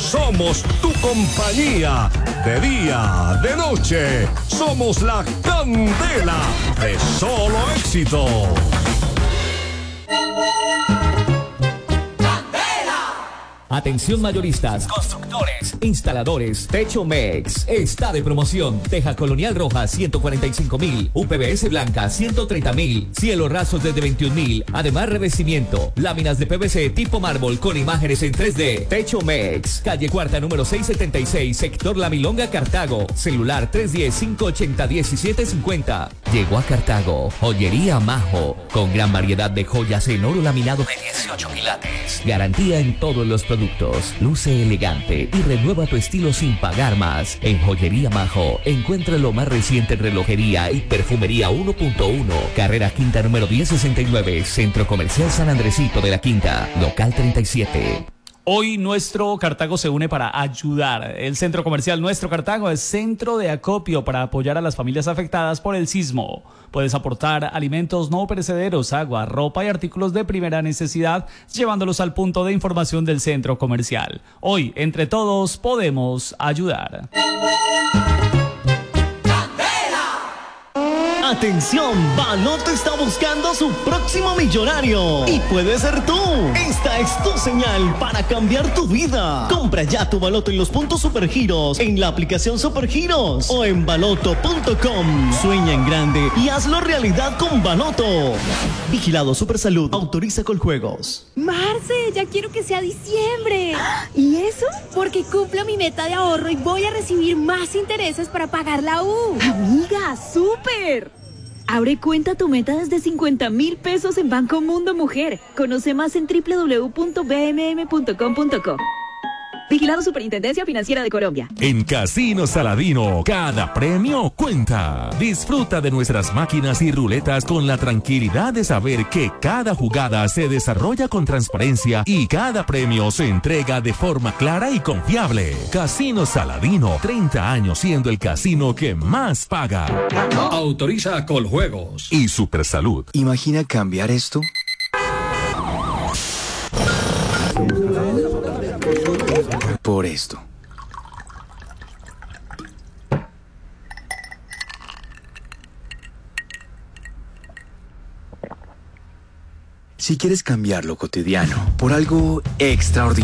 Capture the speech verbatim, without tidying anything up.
Somos tu compañía, de día, de noche. Somos la candela de Solo Éxito. Atención mayoristas, constructores, instaladores, Techo Mex está de promoción. Teja colonial roja ciento cuarenta y cinco mil, U P V C blanca ciento treinta mil, cielo rasos desde veintiún mil, además revestimiento, láminas de P V C tipo mármol con imágenes en tres D. Techo Mex, calle Cuarta número seiscientos setenta y seis, sector La Milonga, Cartago. Celular tres uno cero, cinco ocho cero, uno siete cinco cero. Llegó a Cartago, Joyería Majo, con gran variedad de joyas en oro laminado de dieciocho quilates. Garantía en todos los productos. Luce elegante y renueva tu estilo sin pagar más. En Joyería Majo encuentra lo más reciente en relojería y perfumería uno punto uno. Carrera Quinta número diez sesenta y nueve, Centro Comercial San Andresito de la Quinta, local treinta y siete. Hoy nuestro Cartago se une para ayudar. El Centro Comercial Nuestro Cartago es centro de acopio para apoyar a las familias afectadas por el sismo. Puedes aportar alimentos no perecederos, agua, ropa y artículos de primera necesidad, llevándolos al punto de información del Centro Comercial. Hoy, entre todos, podemos ayudar. Atención, Baloto está buscando su próximo millonario y puede ser tú. Esta es tu señal para cambiar tu vida. Compra ya tu Baloto en los puntos Supergiros, en la aplicación Supergiros o en baloto punto com. Sueña en grande y hazlo realidad con Baloto. Vigilado Supersalud, autoriza Coljuegos. Marce, ya quiero que sea diciembre. ¿Y eso? Porque cumplo mi meta de ahorro y voy a recibir más intereses para pagar la U. Amiga, súper. Abre cuenta tu meta desde cincuenta mil pesos en Banco Mundo Mujer. Conoce más en doble u doble u doble u punto b m m punto com punto co. Vigilado Superintendencia Financiera de Colombia. En Casino Saladino, cada premio cuenta. Disfruta de nuestras máquinas y ruletas con la tranquilidad de saber que cada jugada se desarrolla con transparencia y cada premio se entrega de forma clara y confiable. Casino Saladino, treinta años siendo el casino que más paga. Autoriza Coljuegos y Supersalud. Imagina cambiar esto por esto. Si quieres cambiar lo cotidiano por algo extraordinario,